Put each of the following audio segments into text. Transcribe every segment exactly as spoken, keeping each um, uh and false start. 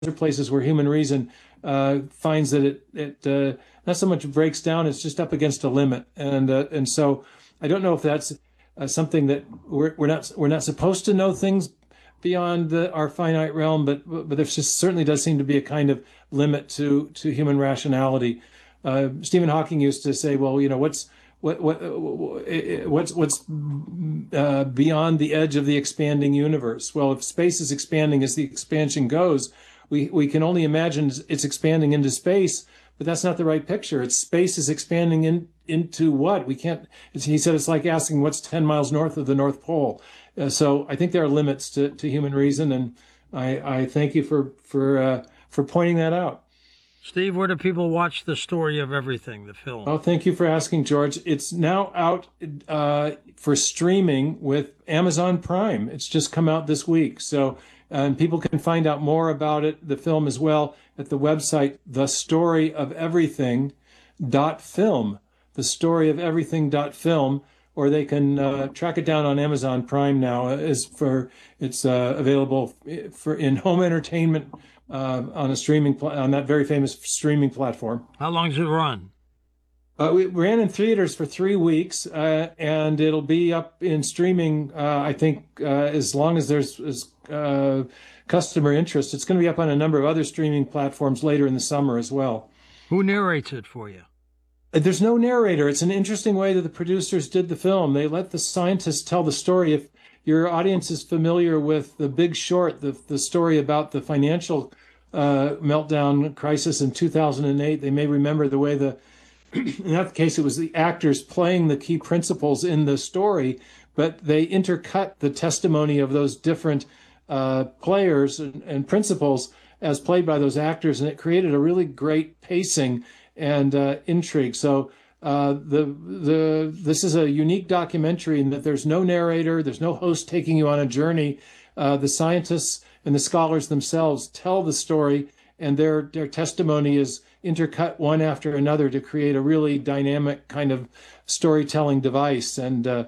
are places where human reason uh, finds that it it uh, not so much breaks down; it's just up against a limit, and uh, and so I don't know if that's uh, something that we're we're not we're not supposed to know things beyond the, our finite realm, but but there just certainly does seem to be a kind of limit to to human rationality. Uh, Stephen Hawking used to say, well, you know, what's what what what's what's uh, beyond the edge of the expanding universe? Well, if space is expanding as the expansion goes, we we can only imagine it's expanding into space, but that's not the right picture. It's space is expanding in into what? We can't. He said it's like asking what's ten miles north of the North Pole. Uh, so I think there are limits to, to human reason, and I, I thank you for for uh, for pointing that out. Steve, where do people watch The Story of Everything, the film? Oh, thank you for asking, George. It's now out uh, for streaming with Amazon Prime. It's just come out this week. So, and people can find out more about it, the film as well, at the website, the story of everything dot film, the story of everything dot film, or they can uh, track it down on Amazon Prime now. As for it's uh, available for in home entertainment uh, on a streaming pl- on that very famous streaming platform. How long does it run? Uh, we ran in theaters for three weeks, uh, and it'll be up in streaming. Uh, I think uh, as long as there's as, uh, customer interest, it's going to be up on a number of other streaming platforms later in the summer as well. Who narrates it for you? There's no narrator. It's an interesting way that the producers did the film. They let the scientists tell the story. If your audience is familiar with The Big Short, the, the story about the financial uh, meltdown crisis in two thousand eight, they may remember the way the, in that case, it was the actors playing the key principals in the story, but they intercut the testimony of those different uh, players and, and principals as played by those actors, and it created a really great pacing and uh, intrigue. So uh, the the this is a unique documentary in that there's no narrator, there's no host taking you on a journey. Uh, the scientists and the scholars themselves tell the story, and their their testimony is intercut one after another to create a really dynamic kind of storytelling device. And uh,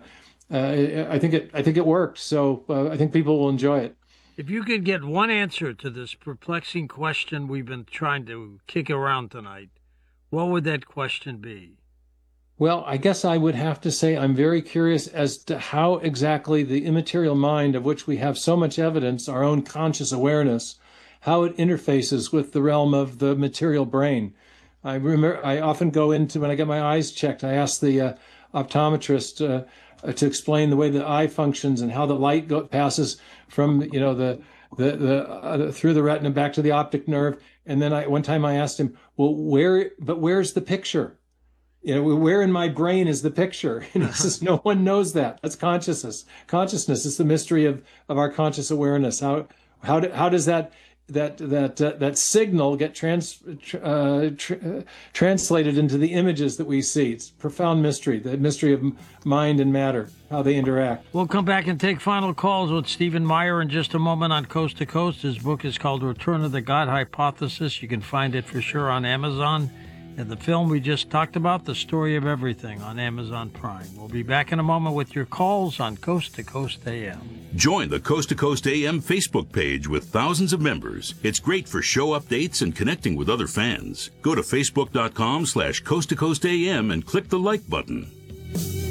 uh, I think it I think it worked. So uh, I think people will enjoy it. If you could get one answer to this perplexing question we've been trying to kick around tonight, what would that question be? Well, I guess I would have to say I'm very curious as to how exactly the immaterial mind, of which we have so much evidence, our own conscious awareness, how it interfaces with the realm of the material brain. I remember I often go into, when I get my eyes checked, I ask the uh, optometrist uh, to explain the way the eye functions and how the light go, passes from, you know, the the, the uh, through the retina back to the optic nerve. And then I, one time I asked him, well, where, but where's the picture? You know, where in my brain is the picture? And he says, no one knows that. That's consciousness. Consciousness is the mystery of, of our conscious awareness. How, how, do, how does that, that, that, uh, that signal get trans, uh, tr- uh, translated into the images that we see? It's a profound mystery, the mystery of mind and matter, how they interact. We'll come back and take final calls with Stephen Meyer in just a moment on Coast to Coast. His book is called Return of the God Hypothesis. You can find it for sure on Amazon. And the film we just talked about, The Story of Everything, on Amazon Prime. We'll be back in a moment with your calls on Coast to Coast A M. Join the Coast to Coast A M Facebook page with thousands of members. It's great for show updates and connecting with other fans. Go to facebook.com slash Coast to Coast AM and click the like button.